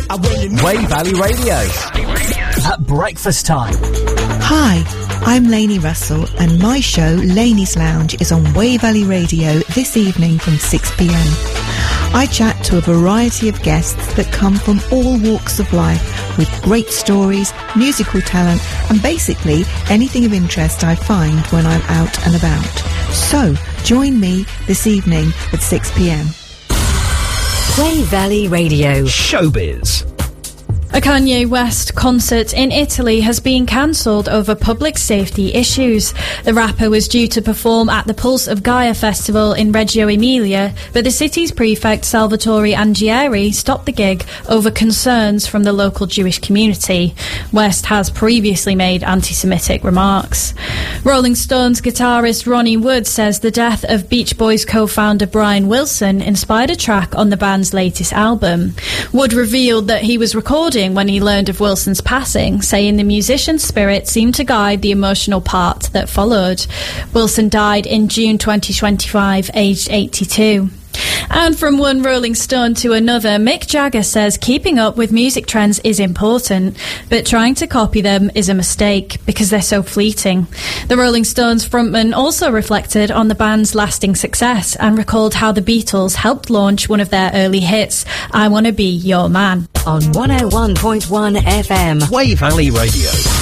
Way Valley Radio. At breakfast time. Hi, I'm Lainey Russell, and my show, Lainey's Lounge, is on Way Valley Radio this evening from 6 p.m. I chat to a variety of guests that come from all walks of life with great stories, musical talent, and basically anything of interest I find when I'm out and about. So, join me this evening at 6 p.m. Way Valley Radio. Showbiz. A Kanye West concert in Italy has been cancelled over public safety issues. The rapper was due to perform at the Pulse of Gaia festival in Reggio Emilia, but the city's prefect Salvatore Angieri stopped the gig over concerns from the local Jewish community. West has previously made anti-Semitic remarks. Rolling Stones guitarist Ronnie Wood says the death of Beach Boys co-founder Brian Wilson inspired a track on the band's latest album. Wood revealed that he was recording when he learned of Wilson's passing, saying the musician's spirit seemed to guide the emotional part that followed. Wilson died in June 2025, aged 82. And from one Rolling Stone to another, Mick Jagger says keeping up with music trends is important, but trying to copy them is a mistake because they're so fleeting. The Rolling Stones frontman also reflected on the band's lasting success and recalled how the Beatles helped launch one of their early hits, I Wanna Be Your Man. On 101.1 FM. Way Valley Radio.